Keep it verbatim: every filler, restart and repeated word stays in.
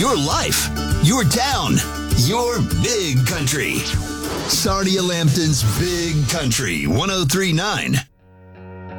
your life, your town, your big country. Sarnia Lambton's Big Country one oh three point nine.